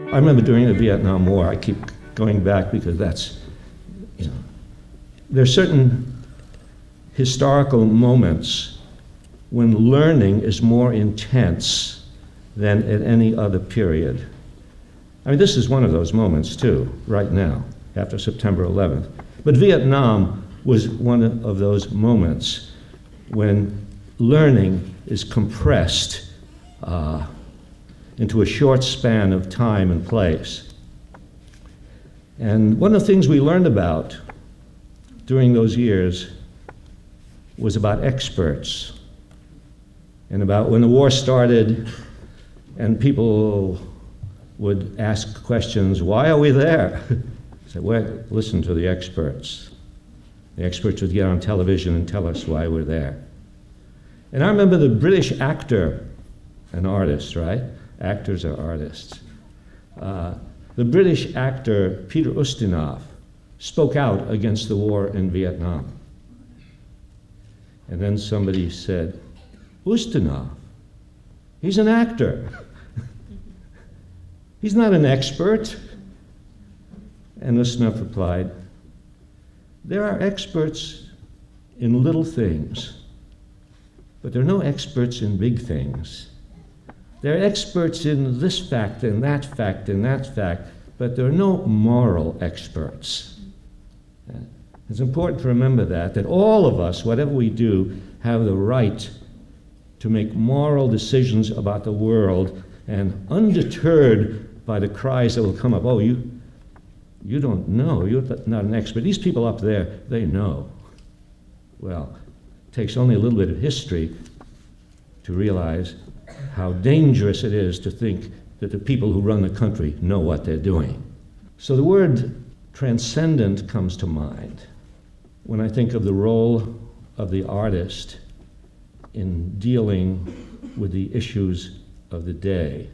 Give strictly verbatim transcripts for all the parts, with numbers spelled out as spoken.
I remember during the Vietnam War, I keep going back because that's, you know, there are certain historical moments when learning is more intense than at any other period. I mean, this is one of those moments too, right now, after September eleventh. But Vietnam was one of those moments when learning is compressed uh, into a short span of time and place. And one of the things we learned about during those years was about experts and about when the war started and people would ask questions, why are we there? I said, well, listen to the experts. The experts would get on television and tell us why we're there. And I remember the British actor, an artist, right? Actors are artists. Uh, the British actor Peter Ustinov spoke out against the war in Vietnam. And then somebody said, Ustinov, he's an actor. He's not an expert. And Ustinov replied, there are experts in little things, but there are no experts in big things. There are experts in this fact and that fact and that fact, but there are no moral experts. It's important to remember that, that all of us, whatever we do, have the right to make moral decisions about the world, and undeterred by the cries that will come up, oh, you, you don't know, you're not an expert. These people up there, they know. Well, it takes only a little bit of history to realize how dangerous it is to think that the people who run the country know what they're doing. So the word transcendent comes to mind when I think of the role of the artist in dealing with the issues of the day.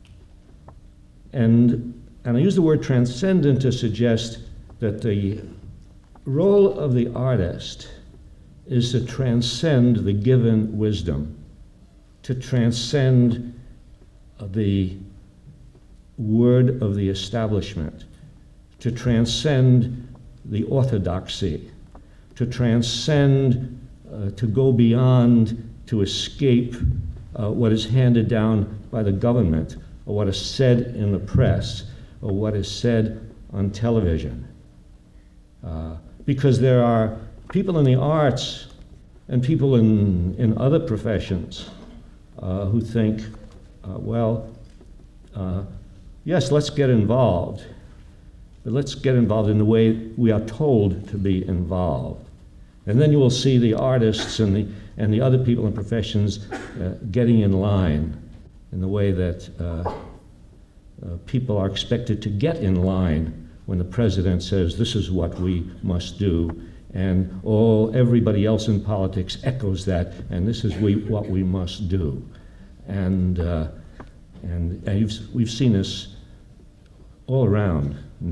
And, and I use the word transcendent to suggest that the role of the artist is to transcend the given wisdom, to transcend the word of the establishment, to transcend the orthodoxy, to transcend, uh, to go beyond, to escape uh, what is handed down by the government, or what is said in the press, or what is said on television. Uh, because there are people in the arts and people in, in other professions uh, who think, uh, well, uh, yes, let's get involved, but let's get involved in the way we are told to be involved. And then you will see the artists and the, and the other people in professions uh, getting in line in the way that uh, uh, people are expected to get in line when the president says, this is what we must do, and all everybody else in politics echoes that, and this is we, what we must do. And, uh, and, and you've, we've seen this all around